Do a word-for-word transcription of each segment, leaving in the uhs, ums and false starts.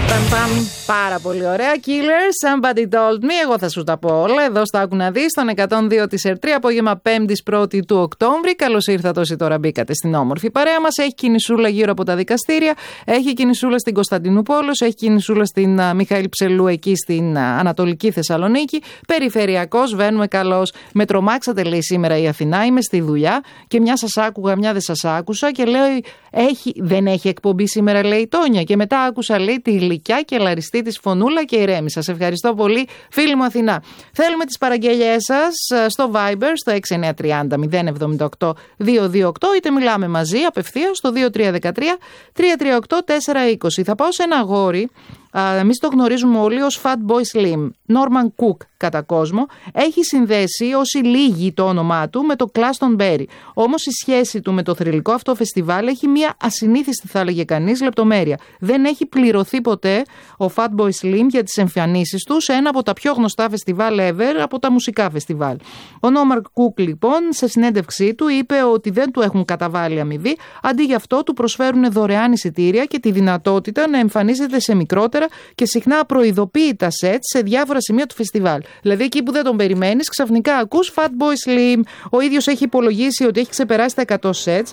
Πάρα πολύ ωραία. Killers, somebody told me. Εγώ θα σου τα πω όλα. Εδώ στο Άκου να δεις, στον εκατόν δύο της Ερτρία, απόγευμα πέμπτης πρώτη του Οκτώβρη. Καλώς ήρθατε όσοι τώρα μπήκατε στην όμορφη παρέα μας. Έχει κινησούλα γύρω από τα δικαστήρια. Έχει κινησούλα στην Κωνσταντινούπολη. Έχει κινησούλα στην uh, Μιχαήλ Ψελού εκεί στην uh, Ανατολική Θεσσαλονίκη. Περιφερειακός, βαίνουμε καλώς. Με τρομάξατε, λέει σήμερα η Αθηνά. Είμαι στη δουλειά και μια σας άκουγα, μια δεν σας άκουσα και λέω έχει, δεν έχει εκπομπή σήμερα, λέει η Τόνια. Και μετά άκουσα, λέει, τη γλυκιά και λαριστή της φωνούλα και ηρέμησα. Σε ευχαριστώ πολύ, φίλη μου Αθηνά. Θέλουμε τις παραγγελιές σας στο Viber, στο έξι εννιά τρία μηδέν μηδέν εβδομήντα οκτώ δύο δύο οκτώ, είτε μιλάμε μαζί απευθείας στο δύο τρία ένα τρία τρία τρία οκτώ τέσσερα είκοσι. Θα πάω σε ένα αγόρι. Εμείς το γνωρίζουμε όλοι ως Fatboy Slim, Norman Cook κατά κόσμο. Έχει συνδέσει όσοι λίγοι το όνομά του με το Glastonbury. Όμως η σχέση του με το θρυλικό αυτό φεστιβάλ έχει μια ασυνήθιστη, θα έλεγε κανείς, λεπτομέρεια. Δεν έχει πληρωθεί ποτέ ο Fatboy Slim για τις εμφανίσεις του σε ένα από τα πιο γνωστά φεστιβάλ ever, από τα μουσικά φεστιβάλ. Ο Norman Cook λοιπόν σε συνέντευξή του είπε ότι δεν του έχουν καταβάλει αμοιβή, αντί γι' αυτό του προσφέρουν δωρεάν εισιτήρια και τη δυνατότητα να εμφανίζεται σε μικρότερα και συχνά προειδοποίητα σετ σε διάφορα σημεία του φεστιβάλ. Δηλαδή εκεί που δεν τον περιμένεις, ξαφνικά ακούς Fatboy Slim. Ο ίδιος έχει υπολογίσει ότι έχει ξεπεράσει τα εκατό σετς.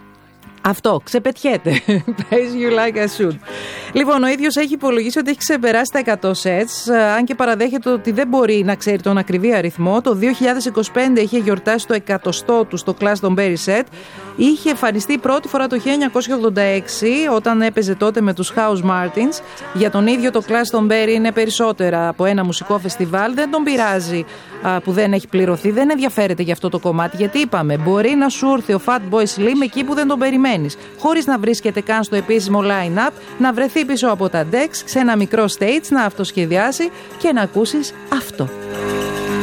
Αυτό, ξεπετιέται. As you like I should. Λοιπόν, ο ίδιος έχει υπολογίσει ότι έχει ξεπεράσει τα εκατό σετς, αν και παραδέχεται ότι δεν μπορεί να ξέρει τον ακριβή αριθμό. Το δύο χιλιάδες είκοσι πέντε είχε γιορτάσει το εκατοστό του στο Glastonbury Set. Είχε εμφανιστεί πρώτη φορά το χίλια εννιακόσια ογδόντα έξι, όταν έπαιζε τότε με τους House Martins. Για τον ίδιο το Glastonbury είναι περισσότερα από ένα μουσικό φεστιβάλ. Δεν τον πειράζει α, που δεν έχει πληρωθεί, δεν ενδιαφέρεται για αυτό το κομμάτι. Γιατί είπαμε, μπορεί να σου έρθει ο Fatboy Slim εκεί που δεν τον περιμένεις, χωρίς να βρίσκεται καν στο επίσημο line-up, να βρεθεί πίσω από τα decks σε ένα μικρό stage, να αυτοσχεδιάσει και να ακούσεις αυτό.